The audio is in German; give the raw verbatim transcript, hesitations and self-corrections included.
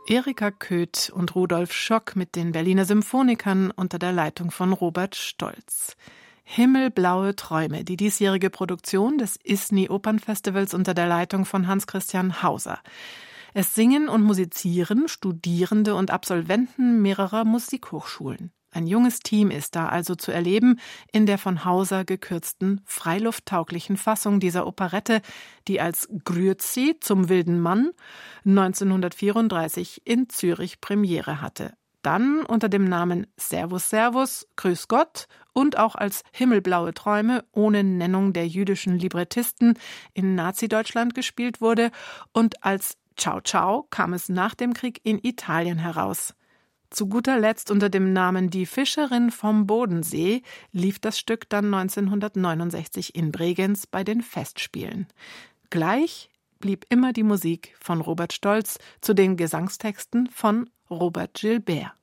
Erika Köth und Rudolf Schock mit den Berliner Symphonikern unter der Leitung von Robert Stolz. Himmelblaue Träume, die diesjährige Produktion des I S N I Opernfestivals unter der Leitung von Hans-Christian Hauser. Es singen und musizieren Studierende und Absolventen mehrerer Musikhochschulen. Ein junges Team ist da also zu erleben in der von Hauser gekürzten, freilufttauglichen Fassung dieser Operette, die als Grüezi zum wilden Mann neunzehnhundertvierunddreißig in Zürich Premiere hatte. Dann unter dem Namen Servus Servus, Grüß Gott und auch als Himmelblaue Träume ohne Nennung der jüdischen Librettisten in Nazi-Deutschland gespielt wurde und als Ciao Ciao kam es nach dem Krieg in Italien heraus. Zu guter Letzt unter dem Namen Die Fischerin vom Bodensee lief das Stück dann neunzehnhundertneunundsechzig in Bregenz bei den Festspielen. Gleich blieb immer die Musik von Robert Stolz zu den Gesangstexten von Robert Gilbert.